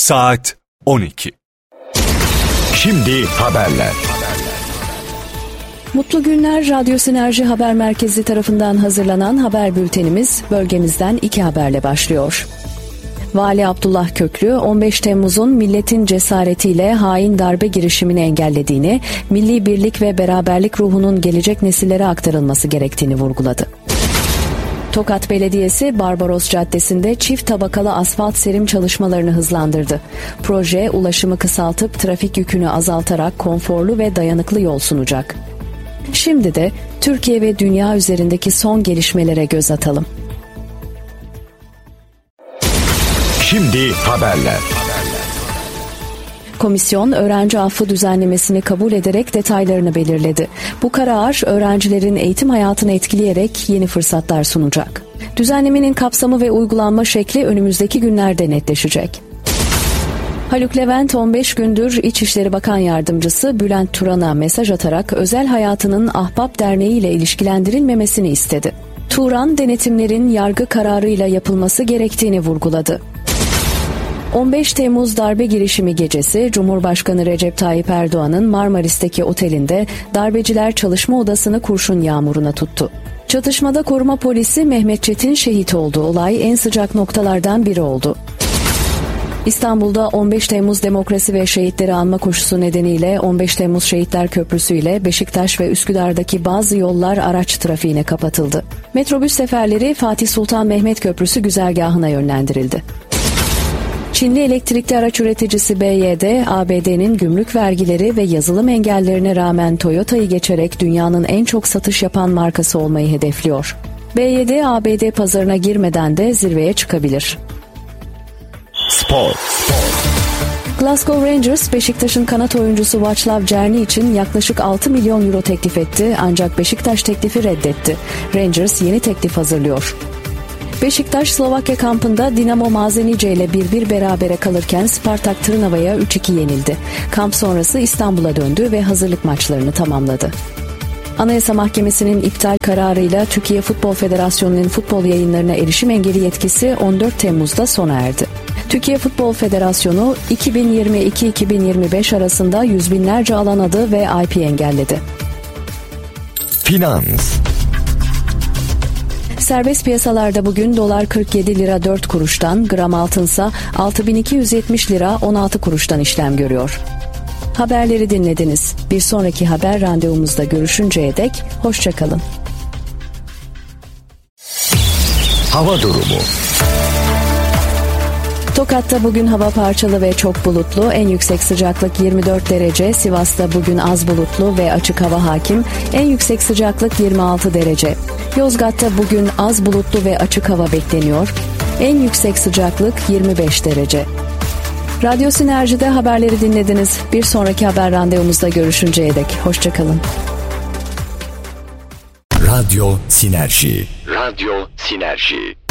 Saat 12. Şimdi haberler. Mutlu günler. Radyo Sinerji Haber Merkezi tarafından hazırlanan haber bültenimiz bölgemizden 2 haberle başlıyor. Vali Abdullah Köklü, 15 Temmuz'un milletin cesaretiyle hain darbe girişimini engellediğini, milli birlik ve beraberlik ruhunun gelecek nesillere aktarılması gerektiğini vurguladı. Tokat Belediyesi, Barbaros Caddesi'nde çift tabakalı asfalt serim çalışmalarını hızlandırdı. Proje, ulaşımı kısaltıp trafik yükünü azaltarak konforlu ve dayanıklı yol sunacak. Şimdi de Türkiye ve dünya üzerindeki son gelişmelere göz atalım. Şimdi haberler. Komisyon, öğrenci affı düzenlemesini kabul ederek detaylarını belirledi. Bu karar, öğrencilerin eğitim hayatını etkileyerek yeni fırsatlar sunacak. Düzenlemenin kapsamı ve uygulanma şekli önümüzdeki günlerde netleşecek. Haluk Levent, 15 gündür İçişleri Bakan Yardımcısı Bülent Turan'a mesaj atarak özel hayatının Ahbap Derneği ile ilişkilendirilmemesini istedi. Turan, denetimlerin yargı kararıyla yapılması gerektiğini vurguladı. 15 Temmuz darbe girişimi gecesi Cumhurbaşkanı Recep Tayyip Erdoğan'ın Marmaris'teki otelinde darbeciler çalışma odasını kurşun yağmuruna tuttu. Çatışmada koruma polisi Mehmet Çetin şehit oldu. Olay en sıcak noktalardan biri oldu. İstanbul'da 15 Temmuz Demokrasi ve Şehitleri Anma Koşusu nedeniyle 15 Temmuz Şehitler Köprüsü ile Beşiktaş ve Üsküdar'daki bazı yollar araç trafiğine kapatıldı. Metrobüs seferleri Fatih Sultan Mehmet Köprüsü güzergahına yönlendirildi. Çinli elektrikli araç üreticisi BYD, ABD'nin gümrük vergileri ve yazılım engellerine rağmen Toyota'yı geçerek dünyanın en çok satış yapan markası olmayı hedefliyor. BYD, ABD pazarına girmeden de zirveye çıkabilir. Spor. Glasgow Rangers, Beşiktaş'ın kanat oyuncusu Václav Černý için yaklaşık 6 milyon euro teklif etti, ancak Beşiktaş teklifi reddetti. Rangers yeni teklif hazırlıyor. Beşiktaş, Slovakya kampında Dinamo Mazenice ile 1-1 berabere kalırken Spartak Trnava'ya 3-2 yenildi. Kamp sonrası İstanbul'a döndü ve hazırlık maçlarını tamamladı. Anayasa Mahkemesi'nin iptal kararıyla Türkiye Futbol Federasyonu'nun futbol yayınlarına erişim engeli yetkisi 14 Temmuz'da sona erdi. Türkiye Futbol Federasyonu 2022-2025 arasında yüz binlerce alan adı ve IP engelledi. Finans. Serbest piyasalarda bugün dolar 47 lira 4 kuruştan, gram altınsa 6270 lira 16 kuruştan işlem görüyor. Haberleri dinlediniz. Bir sonraki haber randevumuzda görüşünceye dek hoşça kalın. Hava durumu. Tokat'ta bugün hava parçalı ve çok bulutlu. En yüksek sıcaklık 24 derece. Sivas'ta bugün az bulutlu ve açık hava hakim. En yüksek sıcaklık 26 derece. Yozgat'ta bugün az bulutlu ve açık hava bekleniyor. En yüksek sıcaklık 25 derece. Radyo Sinerji'de haberleri dinlediniz. Bir sonraki haber randevumuzda görüşünceye dek hoşça kalın. Radyo Sinerji. Radyo Sinerji.